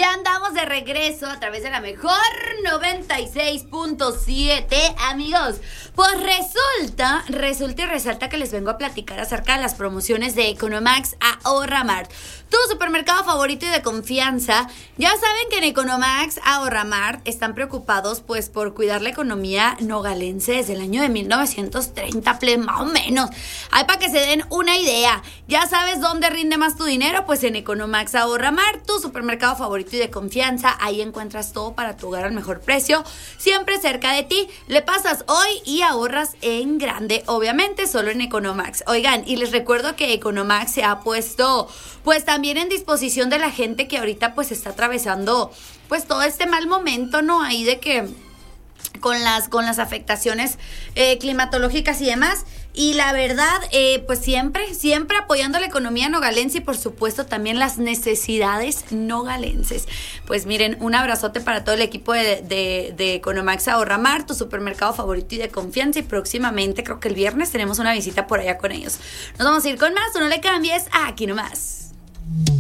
Ya andamos de regreso a través de la mejor 96.7, amigos. Pues resulta y resalta que les vengo a platicar acerca de las promociones de Economax Ahorra Mart, tu supermercado favorito y de confianza. Ya saben que en Economax Ahorra Mart están preocupados pues por cuidar la economía nogalense desde el año de 1930, más o menos. Ahí para que se den una idea. Ya sabes dónde rinde más tu dinero, pues en Economax Ahorra Mart, tu supermercado favorito y de confianza. Ahí encuentras todo para tu hogar al mejor precio, siempre cerca de ti. Le pasas hoy y ahorras en grande, obviamente solo en Economax. Oigan, y les recuerdo que Economax se ha puesto pues también en disposición de la gente que ahorita pues está atravesando pues todo este mal momento, ¿no? Ahí de que con las afectaciones climatológicas y demás. Y la verdad, pues siempre apoyando la economía nogalense y por supuesto también las necesidades nogalenses. Pues miren, un abrazote para todo el equipo de Economax Ahorra Mart, tu supermercado favorito y de confianza. Y próximamente, creo que el viernes, tenemos una visita por allá con ellos. Nos vamos a ir con más, tú no le cambies, aquí nomás.